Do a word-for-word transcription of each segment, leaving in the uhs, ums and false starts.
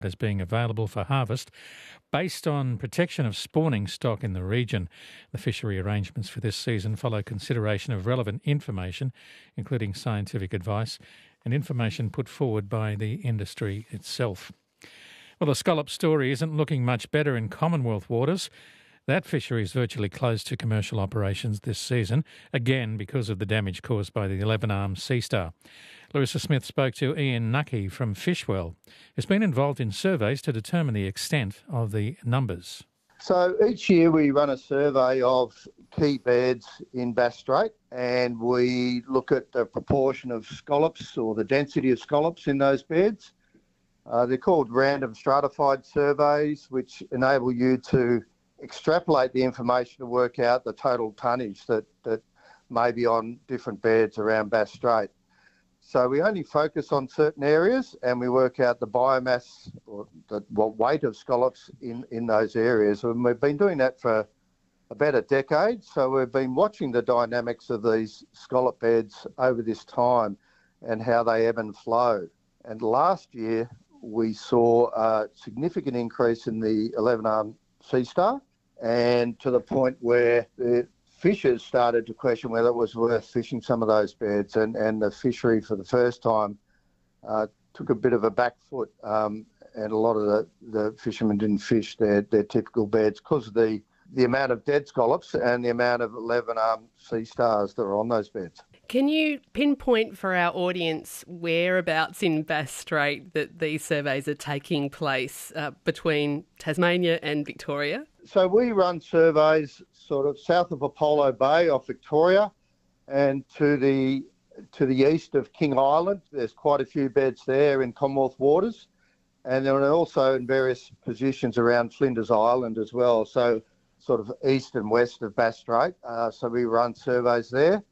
as being available for harvest based on protection of spawning stock in the region. The fishery arrangements for this season follow consideration of relevant information, including scientific advice and information put forward by the industry itself. Well, the scallop story isn't looking much better in Commonwealth waters. That fishery is virtually closed to commercial operations this season, again because of the damage caused by the eleven-armed sea star. Larissa Smith spoke to Ian Nucky from Fishwell, who's been involved in surveys to determine the extent of the numbers. So each year we run a survey of key beds in Bass Strait, and we look at the proportion of scallops or the density of scallops in those beds. Uh, they're called random stratified surveys, which enable you to extrapolate the information to work out the total tonnage that, that may be on different beds around Bass Strait. So we only focus on certain areas and we work out the biomass or the well, weight of scallops in, in those areas. And we've been doing that for about a decade. So we've been watching the dynamics of these scallop beds over this time and how they ebb and flow. And last year we saw a significant increase in the eleven-armed sea star, and to the point where the fishers started to question whether it was worth fishing some of those beds, and, and the fishery for the first time uh, took a bit of a back foot, um, and a lot of the, the fishermen didn't fish their, their typical beds because of the, the amount of dead scallops and the amount of eleven-armed sea stars that are on those beds. Can you pinpoint for our audience whereabouts in Bass Strait that these surveys are taking place uh, between Tasmania and Victoria? So we run surveys sort of south of Apollo Bay off Victoria and to the to the east of King Island. There's quite a few beds there in Commonwealth waters, and then also in various positions around Flinders Island as well, so sort of east and west of Bass Strait. Uh, so we run surveys there.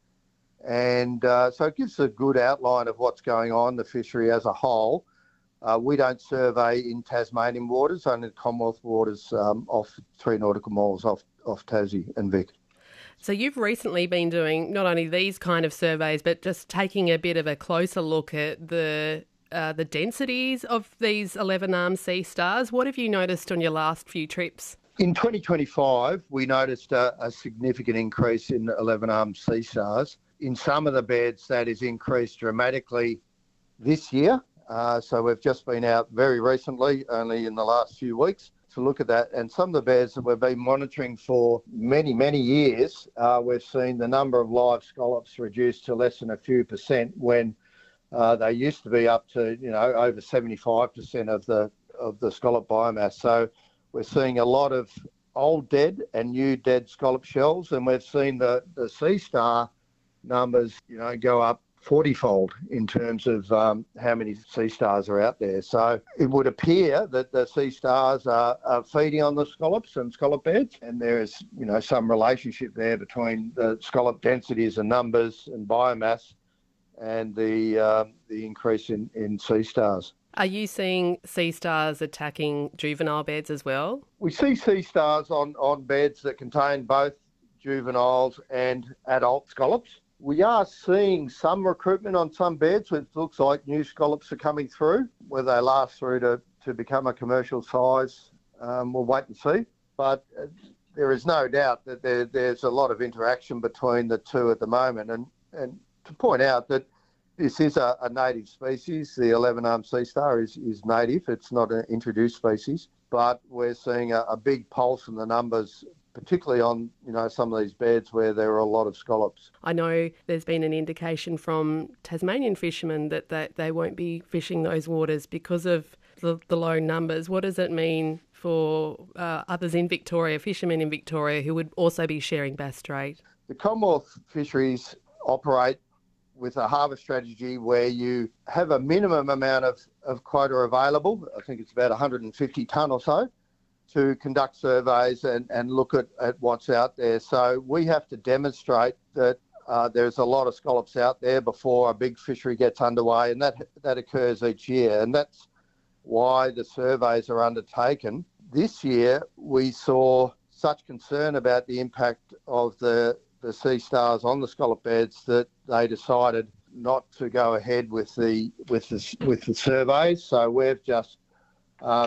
And uh, so it gives a good outline of what's going on, the fishery as a whole. Uh, we don't survey in Tasmanian waters, only in Commonwealth waters um, off three nautical miles off, off Tassie and Vic. So you've recently been doing not only these kind of surveys, but just taking a bit of a closer look at the uh, the densities of these eleven-armed sea stars. What have you noticed on your last few trips? In twenty twenty-five, we noticed a, a significant increase in eleven-armed sea stars. In some of the beds, that has increased dramatically this year. Uh, so we've just been out very recently, only in the last few weeks, to look at that. And some of the beds that we've been monitoring for many, many years, uh, we've seen the number of live scallops reduced to less than a few percent when uh, they used to be up to, you know, over seventy-five percent of the of the scallop biomass. So we're seeing a lot of old dead and new dead scallop shells, and we've seen the, the sea star numbers, you know, go up forty-fold in terms of um, how many sea stars are out there. So it would appear that the sea stars are, are feeding on the scallops and scallop beds, and there is, you know, some relationship there between the scallop densities and numbers and biomass and the uh, the increase in, in sea stars. Are you seeing sea stars attacking juvenile beds as well? We see sea stars on, on beds that contain both juveniles and adult scallops. We are seeing some recruitment on some beds, which looks like new scallops are coming through. Whether they last through to, to become a commercial size, um, we'll wait and see. But uh, there is no doubt that there, there's a lot of interaction between the two at the moment. And, and to point out that this is a, a native species. The eleven-armed sea star is, is native. It's not an introduced species. But we're seeing a, a big pulse in the numbers, particularly on, you know, some of these beds where there are a lot of scallops. I know there's been an indication from Tasmanian fishermen that they, they won't be fishing those waters because of the, the low numbers. What does it mean for uh, others in Victoria, fishermen in Victoria, who would also be sharing Bass Strait? The Commonwealth fisheries operate with a harvest strategy where you have a minimum amount of, of quota available. I think it's about one hundred fifty tonne or so, to conduct surveys and, and look at, at what's out there. So we have to demonstrate that uh, there's a lot of scallops out there before a big fishery gets underway, and that that occurs each year. And that's why the surveys are undertaken. This year, we saw such concern about the impact of the, the sea stars on the scallop beds that they decided not to go ahead with the with the, with the surveys. So we've just Uh,